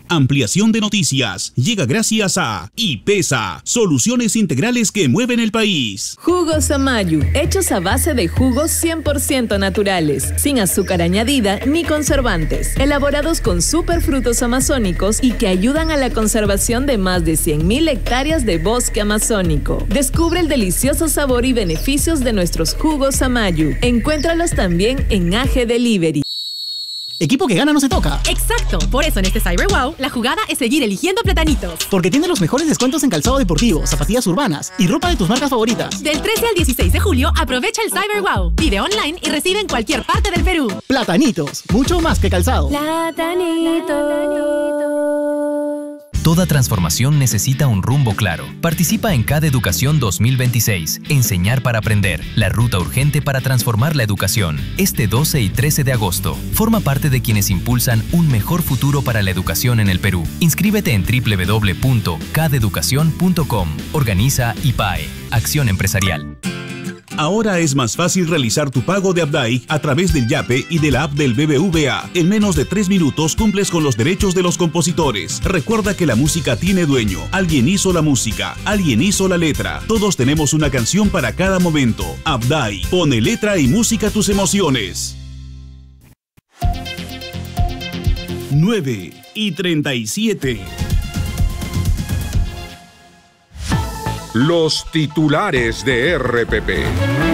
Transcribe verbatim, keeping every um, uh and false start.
Ampliación de noticias llega gracias a IPESA, soluciones integrales que mueven el país. Jugos Amayu, hechos a base de jugos cien por ciento naturales, sin azúcar añadida ni conservantes, elaborados con superfrutos amazónicos y que ayudan a la conservación de más de cien mil hectáreas de bosque amazónico. Descubre el delicioso sabor y beneficios de nuestros jugos Amayu. Encuéntralos también en A G Delivery. Equipo que gana no se toca. Exacto. Por eso en este Cyber Wow, la jugada es seguir eligiendo platanitos. Porque tiene los mejores descuentos en calzado deportivo, zapatillas urbanas y ropa de tus marcas favoritas. Del trece al dieciséis de julio, aprovecha el Cyber Wow. Pide online y recibe en cualquier parte del Perú. Platanitos, mucho más que calzado. Platanitos. Toda transformación necesita un rumbo claro. Participa en C A D Educación dos mil veintiséis. Enseñar para aprender. La ruta urgente para transformar la educación. Este doce y trece de agosto. Forma parte de quienes impulsan un mejor futuro para la educación en el Perú. Inscríbete en doble u doble u doble u punto cadeducación punto com. Organiza I P A E. Acción Empresarial. Ahora es más fácil realizar tu pago de Abdai a través del Yape y de la app del B B V A. En menos de tres minutos cumples con los derechos de los compositores. Recuerda que la música tiene dueño. Alguien hizo la música, alguien hizo la letra. Todos tenemos una canción para cada momento. Abdai, pone letra y música a tus emociones. nueve y treinta y siete. Los titulares de R P P.